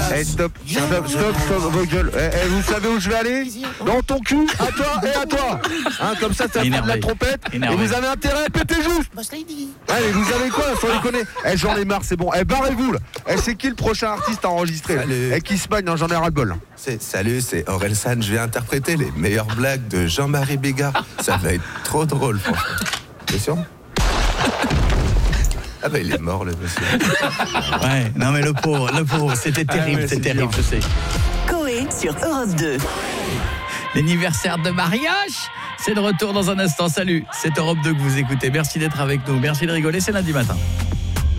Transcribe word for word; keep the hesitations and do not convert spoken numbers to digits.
Eh, stop, stop, stop, stop, vos gueules. Eh, eh, vous savez où je vais aller? Dans ton cul, à toi et à toi. Hein, comme ça, ça fait de la trompette. Énervé. Et vous avez intérêt à péter juste. Allez, vous avez quoi, sans déconner? Eh, j'en ai marre, c'est bon. Eh, barrez-vous, là. Eh, c'est qui le prochain artiste à enregistrer? Salut. Eh, qui se bagne, hein, j'en ai ras le bol. C'est, salut, c'est Orelsan. Je vais interpréter les meilleures blagues de Jean-Marie Bigard. Ça va être trop drôle, franchement. T'es sûr? Ah bah il est mort le monsieur. Ouais, non mais le pauvre, le pauvre, c'était terrible, Ah ouais, c'est, c'est terrible, dur. je sais. Coé sur Europe deux. L'anniversaire de mariage, c'est de retour dans un instant. Salut, c'est Europe deux que vous écoutez. Merci d'être avec nous, merci de rigoler, c'est lundi matin.